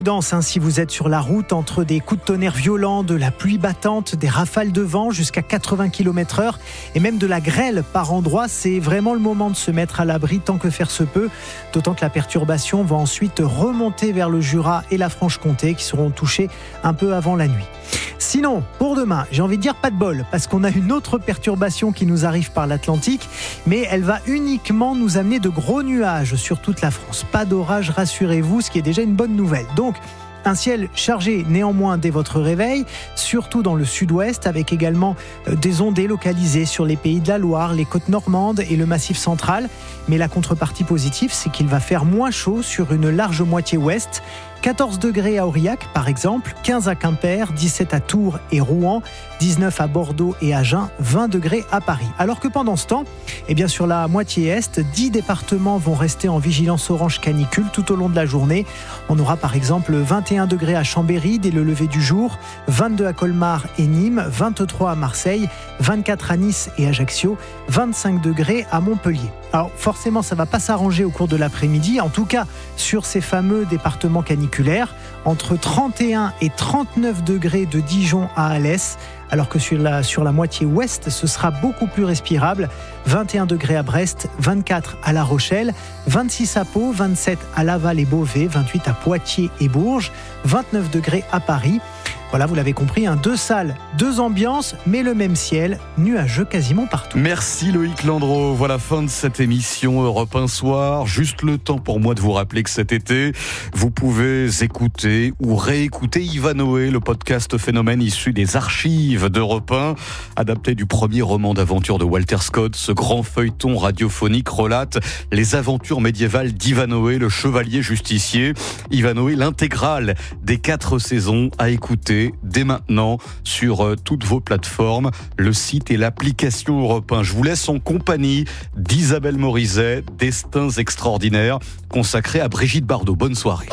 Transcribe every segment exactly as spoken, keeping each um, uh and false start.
Danse, hein, si vous êtes sur la route entre des coups de tonnerre violents, de la pluie battante, des rafales de vent jusqu'à quatre-vingts kilomètres heure et même de la grêle par endroits, c'est vraiment le moment de se mettre à l'abri tant que faire se peut, d'autant que la perturbation va ensuite remonter vers le Jura et la Franche-Comté qui seront touchés un peu avant la nuit. Sinon, pour demain, j'ai envie de dire pas de bol, parce qu'on a une autre perturbation qui nous arrive par l'Atlantique, mais elle va uniquement nous amener de gros nuages sur toute la France. Pas d'orage, rassurez-vous, ce qui est déjà une bonne nouvelle. Donc, un ciel chargé néanmoins dès votre réveil, surtout dans le sud-ouest, avec également des ondées localisées sur les pays de la Loire, les côtes normandes et le massif central. Mais la contrepartie positive, c'est qu'il va faire moins chaud sur une large moitié ouest. quatorze degrés à Aurillac, par exemple, quinze à Quimper, dix-sept à Tours et Rouen, dix-neuf à Bordeaux et Agen, vingt degrés à Paris. Alors que pendant ce temps, eh bien sur la moitié est, dix départements vont rester en vigilance orange canicule tout au long de la journée. On aura par exemple vingt et un degrés à Chambéry dès le lever du jour, vingt-deux à Colmar et Nîmes, vingt-trois à Marseille, vingt-quatre à Nice et Ajaccio, vingt-cinq degrés à Montpellier. Alors forcément, ça ne va pas s'arranger au cours de l'après-midi, en tout cas sur ces fameux départements caniculaires, entre trente et un et trente-neuf degrés de Dijon à Alès, alors que sur la, sur la moitié ouest, ce sera beaucoup plus respirable. vingt et un degrés à Brest, vingt-quatre à La Rochelle, vingt-six à Pau, vingt-sept à Laval et Beauvais, vingt-huit à Poitiers et Bourges, vingt-neuf degrés à Paris. Voilà, vous l'avez compris, hein, deux salles, deux ambiances, mais le même ciel, nuageux quasiment partout. Merci Loïc Landreau. Voilà, fin de cette émission Europe un Soir. Juste le temps pour moi de vous rappeler que cet été, vous pouvez écouter ou réécouter Ivanoé, le podcast phénomène issu des archives d'Europe un, adapté du premier roman d'aventure de Walter Scott. Ce grand feuilleton radiophonique relate les aventures médiévales d'Ivanoé, le chevalier justicier. Ivanoé, l'intégrale des quatre saisons à écouter dès maintenant sur euh, toutes vos plateformes, le site et l'application Europe un. Je vous laisse en compagnie d'Isabelle Morizet, Destins extraordinaires, consacré à Brigitte Bardot. Bonne soirée.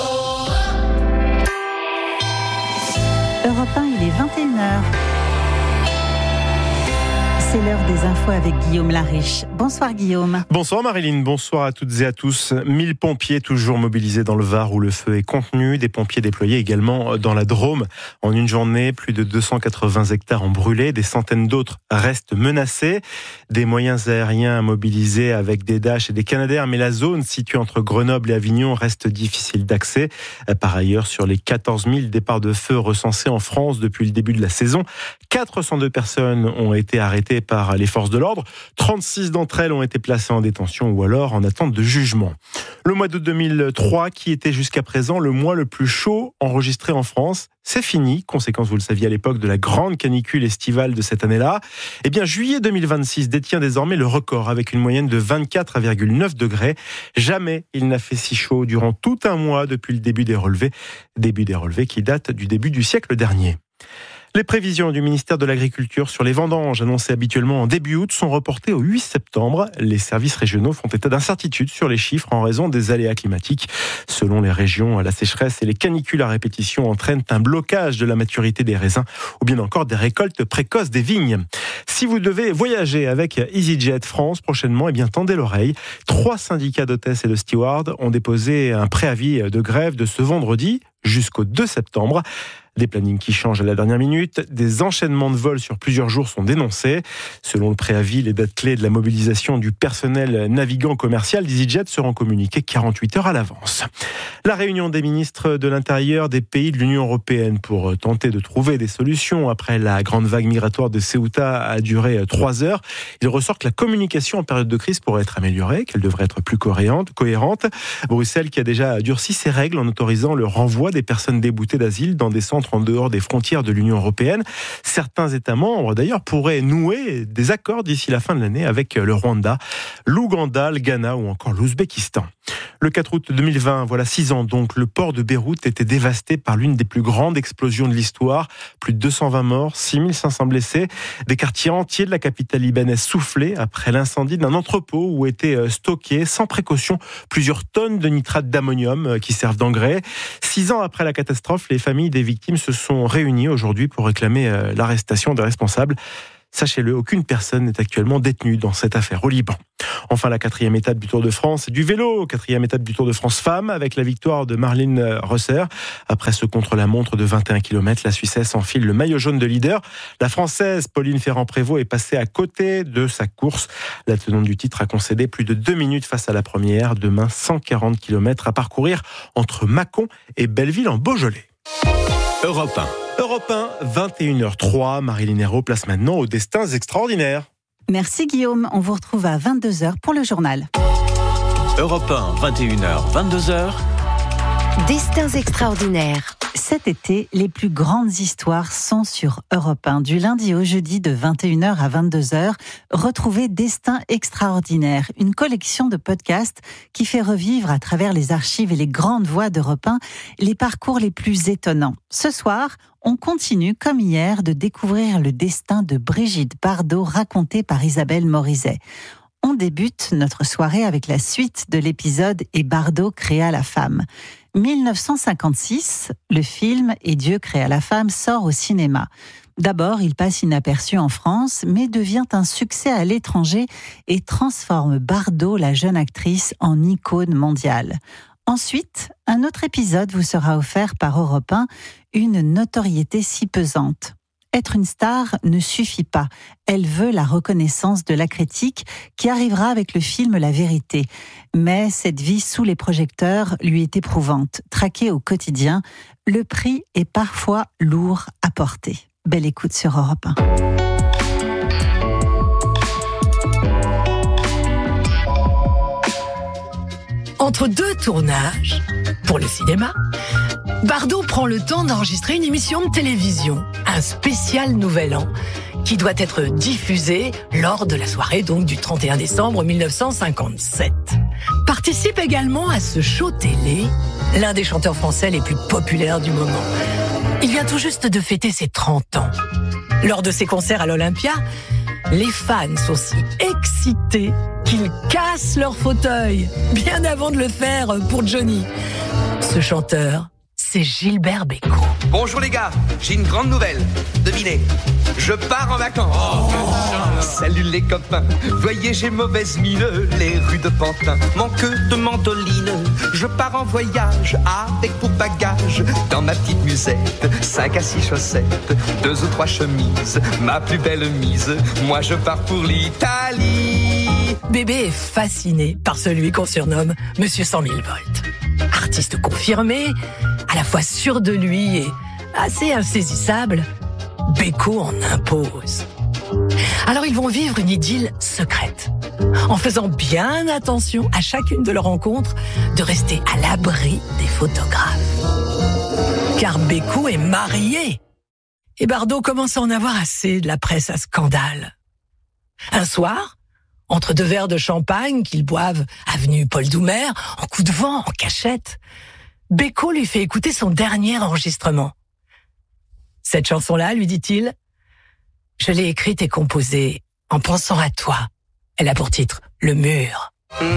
Europe un, il est vingt et une heures. C'est l'heure des infos avec Guillaume Lariche. Bonsoir Guillaume. Bonsoir Marilyn, bonsoir à toutes et à tous. mille pompiers toujours mobilisés dans le Var où le feu est contenu. Des pompiers déployés également dans la Drôme. En une journée, plus de deux cent quatre-vingts hectares ont brûlé. Des centaines d'autres restent menacés. Des moyens aériens mobilisés avec des Dash et des Canadair. Mais la zone située entre Grenoble et Avignon reste difficile d'accès. Par ailleurs, sur les quatorze mille départs de feu recensés en France depuis le début de la saison, quatre cent deux personnes ont été arrêtées par les forces de l'ordre. trente-six d'entre elles ont été placées en détention ou alors en attente de jugement. Le mois d'août deux mille trois, qui était jusqu'à présent le mois le plus chaud enregistré en France, c'est fini. Conséquence, vous le saviez à l'époque, de la grande canicule estivale de cette année-là. Eh bien, juillet deux mille vingt-six détient désormais le record avec une moyenne de vingt-quatre virgule neuf degrés. Jamais il n'a fait si chaud durant tout un mois depuis le début des relevés. Début des relevés qui date du début du siècle dernier. Les prévisions du ministère de l'Agriculture sur les vendanges annoncées habituellement en début août sont reportées au huit septembre. Les services régionaux font état d'incertitudes sur les chiffres en raison des aléas climatiques. Selon les régions, la sécheresse et les canicules à répétition entraînent un blocage de la maturité des raisins ou bien encore des récoltes précoces des vignes. Si vous devez voyager avec EasyJet France prochainement, eh bien tendez l'oreille. Trois syndicats d'hôtesses et de stewards ont déposé un préavis de grève de ce vendredi jusqu'au deux septembre. Des plannings qui changent à la dernière minute, des enchaînements de vols sur plusieurs jours sont dénoncés. Selon le préavis, les dates clés de la mobilisation du personnel navigant commercial d'EasyJet seront communiquées quarante-huit heures à l'avance. La réunion des ministres de l'Intérieur des pays de l'Union européenne pour tenter de trouver des solutions après la grande vague migratoire de Ceuta a duré trois heures. Il ressort que la communication en période de crise pourrait être améliorée, qu'elle devrait être plus cohérente. cohérente. Bruxelles qui a déjà durci ses règles en autorisant le renvoi des personnes déboutées d'asile dans des centres en dehors des frontières de l'Union européenne. Certains États membres, d'ailleurs, pourraient nouer des accords d'ici la fin de l'année avec le Rwanda, l'Ouganda, le Ghana ou encore l'Ouzbékistan. Le quatre août deux mille vingt, voilà six ans donc, le port de Beyrouth était dévasté par l'une des plus grandes explosions de l'histoire. Plus de deux cent vingt morts, six mille cinq cents blessés. Des quartiers entiers de la capitale libanaise soufflés après l'incendie d'un entrepôt où étaient stockés, sans précaution, plusieurs tonnes de nitrate d'ammonium qui servent d'engrais. Six ans après la catastrophe, les familles des victimes se sont réunies aujourd'hui pour réclamer l'arrestation des responsables. Sachez-le, aucune personne n'est actuellement détenue dans cette affaire au Liban. Enfin, la quatrième étape du Tour de France, c'est du vélo. Quatrième étape du Tour de France femmes avec la victoire de Marlene Reusser. Après ce contre-la-montre de vingt et un kilomètres, la Suissesse enfile le maillot jaune de leader. La Française Pauline Ferrand-Prévot est passée à côté de sa course. La tenante du titre a concédé plus de deux minutes face à la première. Demain, cent quarante kilomètres à parcourir entre Mâcon et Belleville en Beaujolais. Europe un. Europe un, vingt et une heures trois. Marilyn Hérault place maintenant aux destins extraordinaires. Merci Guillaume, on vous retrouve à vingt-deux heures pour le journal. Europe un, vingt et une heures, vingt-deux heures. Destins extraordinaires. Cet été, les plus grandes histoires sont sur Europe un. Du lundi au jeudi de vingt et une heures à vingt-deux heures, retrouvez Destins extraordinaires, une collection de podcasts qui fait revivre à travers les archives et les grandes voix d'Europe un les parcours les plus étonnants. Ce soir, on continue, comme hier, de découvrir le destin de Brigitte Bardot raconté par Isabelle Morizet. On débute notre soirée avec la suite de l'épisode « Et Bardot créa la femme ». dix-neuf cent cinquante-six, le film « Et Dieu créa la femme » sort au cinéma. D'abord, il passe inaperçu en France, mais devient un succès à l'étranger et transforme Bardot, la jeune actrice, en icône mondiale. Ensuite, un autre épisode vous sera offert par Europe un, une notoriété si pesante. Être une star ne suffit pas. Elle veut la reconnaissance de la critique qui arrivera avec le film La Vérité. Mais cette vie sous les projecteurs lui est éprouvante. Traquée au quotidien, le prix est parfois lourd à porter. Belle écoute sur Europe un. Entre deux tournages, pour le cinéma, Bardot prend le temps d'enregistrer une émission de télévision, un spécial Nouvel An, qui doit être diffusé lors de la soirée donc du trente et un décembre dix-neuf cent cinquante-sept. Participe également à ce show télé, l'un des chanteurs français les plus populaires du moment. Il vient tout juste de fêter ses trente ans. Lors de ses concerts à l'Olympia, les fans sont si excités qu'ils cassent leur fauteuil, bien avant de le faire pour Johnny. Ce chanteur, c'est Gilbert Bécaud. Bonjour les gars, j'ai une grande nouvelle. Devinez, je pars en vacances. Oh, salut les copains, voyez j'ai mauvaise mine, les rues de Pantin manquent de mandoline. Je pars en voyage avec pour bagage, dans ma petite musette, cinq à six chaussettes, deux ou trois chemises, ma plus belle mise, moi je pars pour l'Italie. Bébé est fasciné par celui qu'on surnomme Monsieur cent mille volts. Artiste confirmé, à la fois sûr de lui et assez insaisissable, Bécaud en impose. Alors ils vont vivre une idylle secrète, en faisant bien attention à chacune de leurs rencontres de rester à l'abri des photographes. Car Bécaud est marié, et Bardot commence à en avoir assez de la presse à scandale. Un soir, entre deux verres de champagne qu'ils boivent avenue Paul Doumer, en coup de vent, en cachette, Bécaud lui fait écouter son dernier enregistrement. Cette chanson-là, lui dit-il, je l'ai écrite et composée en pensant à toi. Elle a pour titre « Le mur ».